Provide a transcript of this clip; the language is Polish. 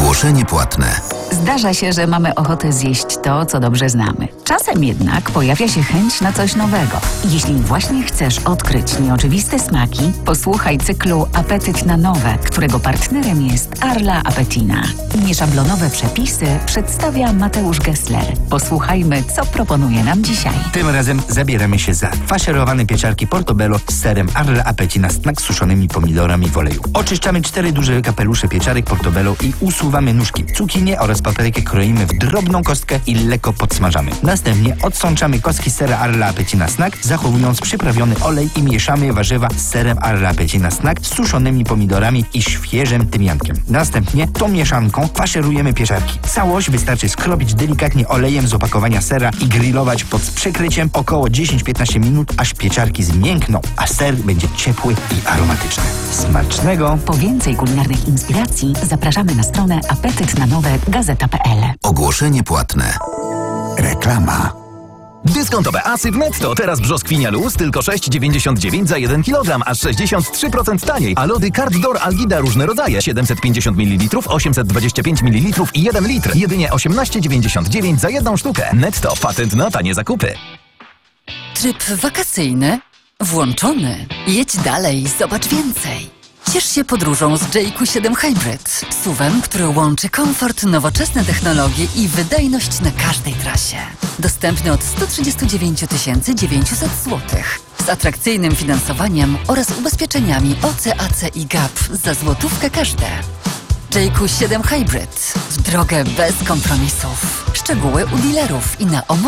Ogłoszenie płatne. Zdarza się, że mamy ochotę zjeść to, co dobrze znamy. Czasem jednak pojawia się chęć na coś nowego. Jeśli właśnie chcesz odkryć nieoczywiste smaki, posłuchaj cyklu Apetyt na nowe, którego partnerem jest Arla Appetina. Nieszablonowe przepisy przedstawia Mateusz Gessler. Posłuchajmy, co proponuje nam dzisiaj. Tym razem zabieramy się za faszerowane pieczarki portobello z serem Arla Appetina snack z suszonymi pomidorami w oleju. Oczyszczamy 4 duże kapelusze pieczarek portobello i usuwamy nóżki. Cukinię oraz paprykę kroimy w drobną kostkę i lekko podsmażamy. Następnie odsączamy kostki sera Arla Appetina snack, zachowując przyprawiony olej i mieszamy warzywa z serem Arla Appetina snack z suszonymi pomidorami i świeżym tymiankiem. Następnie tą mieszanką faszerujemy pieczarki. Całość wystarczy skropić delikatnie olejem z opakowania sera i grillować pod przykryciem około 10-15 minut, aż pieczarki zmiękną, a ser będzie ciepły i aromatyczny. Smacznego! Po więcej kulinarnych inspiracji zapraszamy na stronę apetytnanowe.gazeta.pl. Ogłoszenie płatne. Reklama. Dyskontowe asy w Netto. Teraz brzoskwinia luz tylko 6,99 za 1 kg, aż 63% taniej. A lody Card Door Algida różne rodzaje. 750 ml, 825 ml i 1 litr. Jedynie 18,99 za jedną sztukę. Netto. Patent na tanie zakupy. Tryb wakacyjny włączony. Jedź dalej, zobacz więcej. Ciesz się podróżą z JQ7 Hybrid. SUV-em, który łączy komfort, nowoczesne technologie i wydajność na każdej trasie. Dostępny od 139 900 zł. Z atrakcyjnym finansowaniem oraz ubezpieczeniami OC, AC i GAP za złotówkę każde. JQ7 Hybrid. W drogę bez kompromisów. Szczegóły u dealerów i na